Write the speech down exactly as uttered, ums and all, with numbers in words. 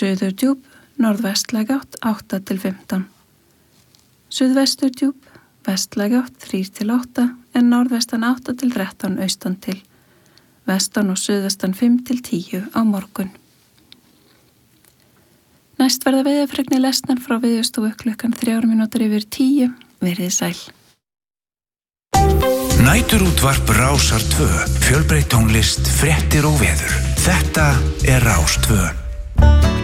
Suðurdjúp, norðvestlæg átt átta til fimmtán. Suðvesturdjúp, vestlæg átt þrjú til átta en norðvestan átta til þrettán austan til. Vestan og suðvestan fimm til tíu á morgun. Næst verða veðurfregnir lesnar frá Veðurstofu klukkan þrjár mínútur yfir tíu. Verið sæl. Næturútvarp Rásar tvö, fjölbreytt tónlist, fréttir og veður. Þetta er Rás tvö.